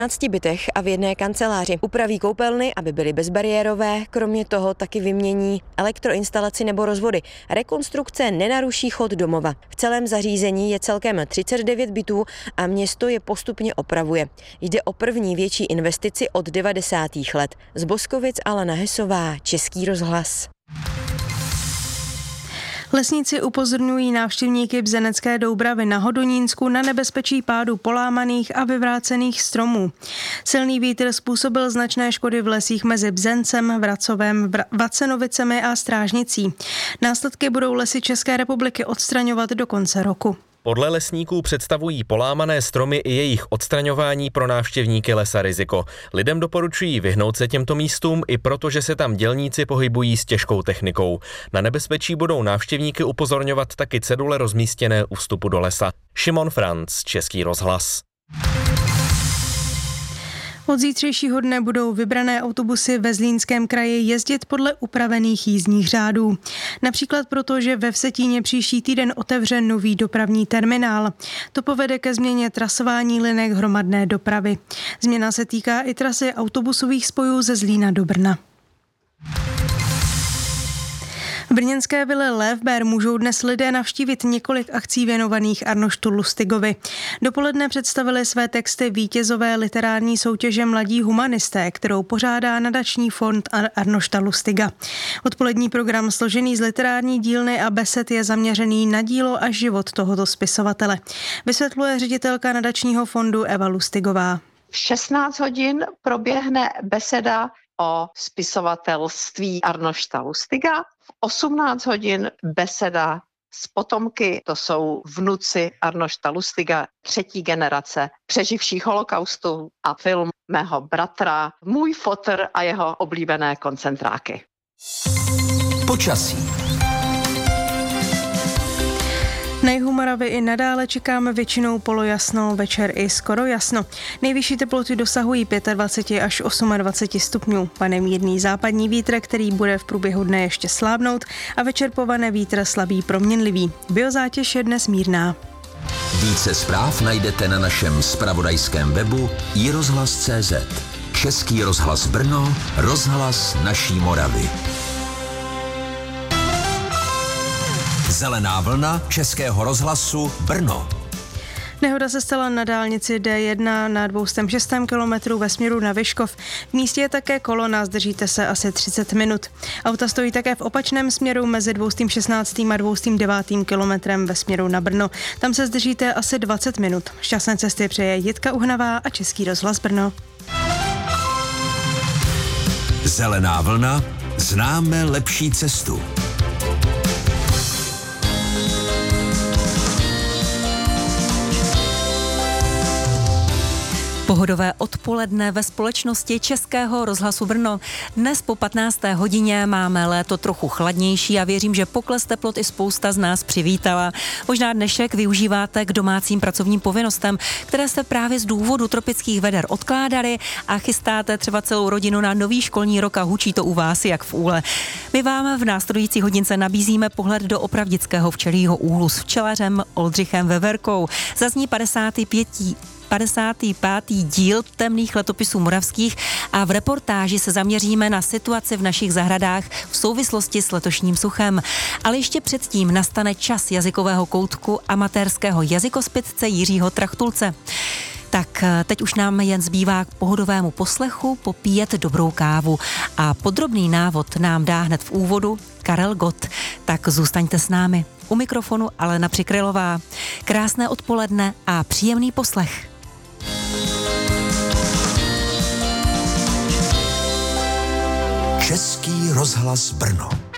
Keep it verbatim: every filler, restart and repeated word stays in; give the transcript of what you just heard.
patnácti bytech a v jedné kanceláři. Upraví koupelny, aby byly bezbariérové, kromě toho taky vymění elektroinstalaci nebo rozvody. Rekonstrukce nenaruší chod domova. V celém zařízení je celkem třicet devět bytů a město je postupně opravuje. Jde o první větší investici od devadesátých let. Z Boskovic Alena Hesová, Český rozhlas. Lesníci upozorňují návštěvníky Bzenecké Doubravy na Hodonínsku na nebezpečí pádu polámaných a vyvrácených stromů. Silný vítr způsobil značné škody v lesích mezi Bzencem, Vracovem, Vacenovicemi a Strážnicí. Následky budou Lesy České republiky odstraňovat do konce roku. Podle lesníků představují polámané stromy i jejich odstraňování pro návštěvníky lesa riziko. Lidem doporučují vyhnout se těmto místům i proto, že se tam dělníci pohybují s těžkou technikou. Na nebezpečí budou návštěvníky upozorňovat taky cedule rozmístěné u vstupu do lesa. Šimon Franc, Český rozhlas. Od zítřejšího dne budou vybrané autobusy ve Zlínském kraji jezdit podle upravených jízdních řádů. Například proto, že ve Vsetíně příští týden otevře nový dopravní terminál. To povede ke změně trasování linek hromadné dopravy. Změna se týká i trasy autobusových spojů ze Zlína do Brna. V brněnské vile Lévber můžou dnes lidé navštívit několik akcí věnovaných Arnoštu Lustigovi. Dopoledne představili své texty vítězové literární soutěže Mladí humanisté, kterou pořádá nadační fond Arnošta Lustiga. Odpolední program složený z literární dílny a besed je zaměřený na dílo a život tohoto spisovatele. Vysvětluje ředitelka nadačního fondu Eva Lustigová. V šestnáct hodin proběhne beseda o spisovatelství Arnošta Lustiga. V osmnáct hodin beseda s potomky, to jsou vnuci Arnošta Lustiga, třetí generace přeživších holokaustu, a film mého bratra, Můj fotr a jeho oblíbené koncentráky. Počasí. Na jihu Moravy i nadále čekáme většinou polojasno, večer i skoro jasno. Nejvyšší teploty dosahují dvacet pět až dvacet osm stupňů. Pane mírný západní vítr, který bude v průběhu dne ještě slábnout, a večer povane vítr slabý proměnlivý. Biozátěž je dnes mírná. Více zpráv najdete na našem zpravodajském webu i rozhlas tečka cé zet. Český rozhlas Brno, rozhlas naší Moravy. Zelená vlna Českého rozhlasu Brno. Nehoda se stala na dálnici D jedna na dvě stě šest kilometrů ve směru na Vyškov. V místě je také kolona, zdržíte se asi třicet minut. Auta stojí také v opačném směru mezi dvě stě šestnáct a dvě stě devět kilometrem ve směru na Brno. Tam se zdržíte asi dvacet minut. Šťastné cesty přeje Jitka Uhnavá a Český rozhlas Brno. Zelená vlna, známe lepší cestu. Pohodové odpoledne ve společnosti Českého rozhlasu Brno. Dnes po patnácté hodině máme léto trochu chladnější a věřím, že pokles teplot i spousta z nás přivítala. Možná dnešek využíváte k domácím pracovním povinnostem, které se právě z důvodu tropických veder odkládaly, a chystáte třeba celou rodinu na nový školní rok a hučí to u vás jak v úle. My vám v následující hodince nabízíme pohled do opravdického včelího úhlu s včelařem Oldřichem Veverkou. Zazní padesátý pátý padesátý pátý díl Temných letopisů moravských a v reportáži se zaměříme na situaci v našich zahradách v souvislosti s letošním suchem. Ale ještě předtím nastane čas jazykového koutku amatérského jazykospětce Jiřího Trachtulce. Tak teď už nám jen zbývá k pohodovému poslechu popíjet dobrou kávu a podrobný návod nám dá hned v úvodu Karel Gott. Tak zůstaňte s námi. U mikrofonu Alena Přikrylová. Krásné odpoledne a příjemný poslech. Český rozhlas Brno.